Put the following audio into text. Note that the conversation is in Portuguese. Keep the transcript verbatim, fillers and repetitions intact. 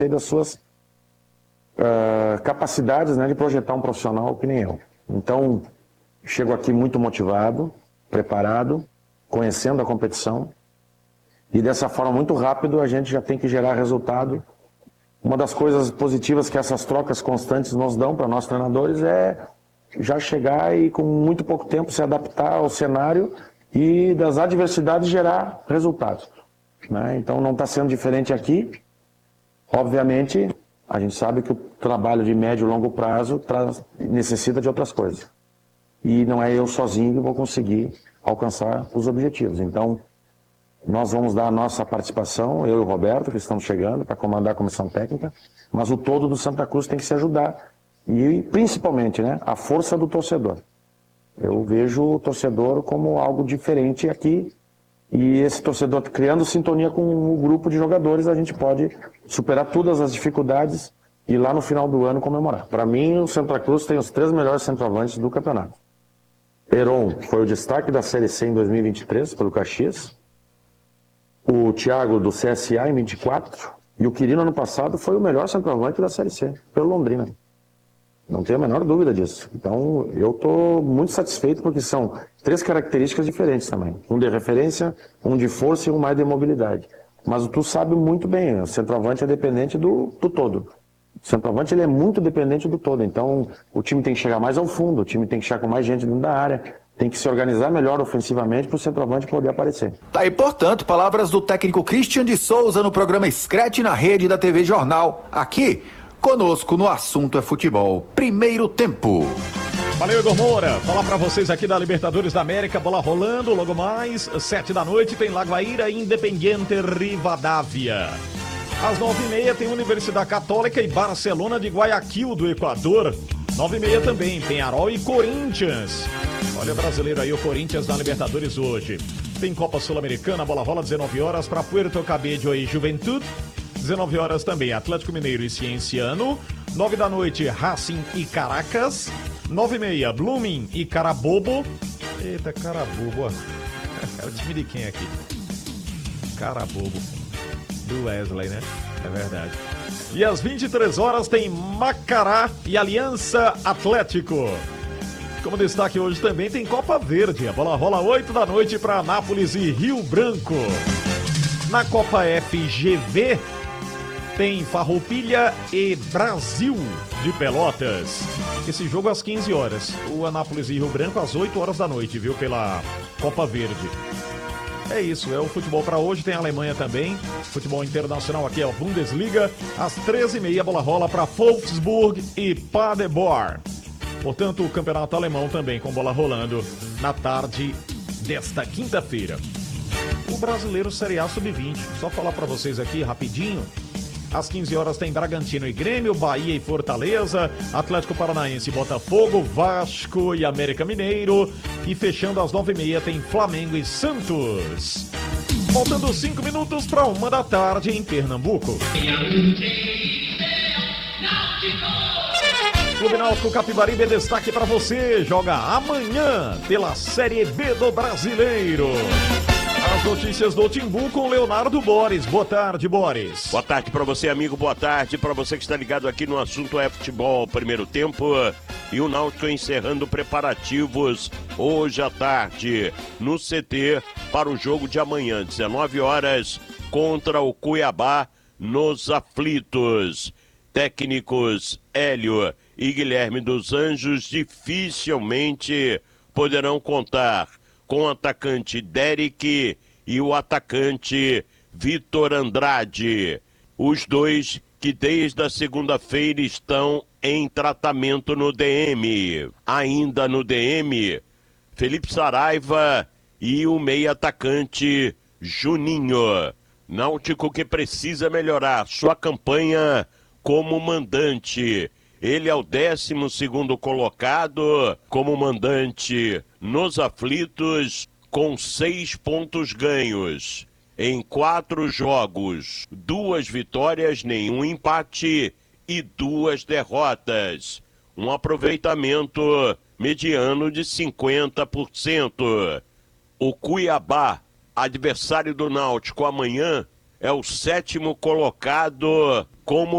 das suas uh, capacidades, né, de projetar um profissional que nem eu. Então, chego aqui muito motivado, preparado, conhecendo a competição, e dessa forma, muito rápido, a gente já tem que gerar resultado. Uma das coisas positivas que essas trocas constantes nos dão para nós treinadores é já chegar e com muito pouco tempo se adaptar ao cenário e das adversidades gerar resultados, né? Então não está sendo diferente aqui. Obviamente, a gente sabe que o trabalho de médio e longo prazo traz, necessita de outras coisas. E não é eu sozinho que vou conseguir alcançar os objetivos. Então, nós vamos dar a nossa participação, eu e o Roberto, que estamos chegando para comandar a comissão técnica, mas o todo do Santa Cruz tem que se ajudar. E, principalmente, né, a força do torcedor. Eu vejo o torcedor como algo diferente aqui, e esse torcedor criando sintonia com o grupo de jogadores, a gente pode superar todas as dificuldades e lá no final do ano comemorar. Para mim, o Santa Cruz tem os três melhores centroavantes do campeonato. Heron foi o destaque da Série C em dois mil e vinte e três, pelo Caxias. O Thiago do C S A em vinte e quatro. E o Quirino, ano passado, foi o melhor centroavante da Série C, pelo Londrina. Não tenho a menor dúvida disso. Então, eu estou muito satisfeito porque são três características diferentes também. Um de referência, um de força e um mais de mobilidade. Mas tu sabe muito bem, o centroavante é dependente do, do todo. O centroavante ele é muito dependente do todo. Então, o time tem que chegar mais ao fundo, o time tem que chegar com mais gente dentro da área, tem que se organizar melhor ofensivamente para o centroavante poder aparecer. Tá aí, portanto, palavras do técnico Christian de Souza no programa Scratch na rede da T V Jornal. Aqui, conosco no Assunto é Futebol. Primeiro tempo. Valeu, Igor Moura. Falar pra vocês aqui da Libertadores da América, bola rolando, logo mais, sete da noite, tem Lagoaíra e Independiente Rivadavia. Às nove e meia tem Universidade Católica e Barcelona de Guayaquil, do Equador. Nove e meia também, Peñarol e Corinthians. Olha o brasileiro aí, o Corinthians na Libertadores hoje. Tem Copa Sul-Americana, bola rola, dezenove horas para Puerto Cabello e Juventude. dezenove horas também, Atlético Mineiro e Cienciano. nove da noite, Racing e Caracas. nove e meia, Blooming e Carabobo. Eita, Carabobo, ó. É o time de quem aqui? Carabobo. Do Wesley, né? É verdade. E às vinte e três horas tem Macará e Aliança Atlético. Como destaque hoje também tem Copa Verde. A bola rola oito da noite para Anápolis e Rio Branco. Na Copa F G V tem Farroupilha e Brasil de Pelotas. Esse jogo às quinze horas. O Anápolis e Rio Branco às oito horas da noite, viu? Pela Copa Verde. É isso, é o futebol para hoje, tem a Alemanha também, futebol internacional aqui é a Bundesliga, às treze e meia bola rola para Wolfsburg e Paderborn. Portanto, o campeonato alemão também com bola rolando na tarde desta quinta-feira. O brasileiro Série A sub vinte, só falar para vocês aqui rapidinho. Às quinze horas tem Bragantino e Grêmio, Bahia e Fortaleza, Atlético Paranaense e Botafogo, Vasco e América Mineiro. E fechando às nove e meia tem Flamengo e Santos. Faltando cinco minutos para uma da tarde em Pernambuco. Clube Náutico Capibaribe, destaque para você. Joga amanhã pela Série B do Brasileiro. As notícias do Timbu com Leonardo Boris. Boa tarde, Boris. Boa tarde para você, amigo. Boa tarde para você que está ligado aqui no Assunto é Futebol, primeiro tempo. E o Náutico encerrando preparativos hoje à tarde no C T para o jogo de amanhã, dezenove horas, contra o Cuiabá nos Aflitos. Técnicos Hélio e Guilherme dos Anjos dificilmente poderão contar com o atacante Derek e o atacante Vitor Andrade. Os dois que desde a segunda-feira estão em tratamento no D M. Ainda no D M, Felipe Saraiva e o meia atacante Juninho. Náutico que precisa melhorar sua campanha como mandante. Ele é o décimo segundo colocado como mandante nos Aflitos, com seis pontos ganhos. Em quatro jogos, duas vitórias, nenhum empate e duas derrotas. Um aproveitamento mediano de cinquenta por cento. O Cuiabá, adversário do Náutico amanhã, é o sétimo colocado como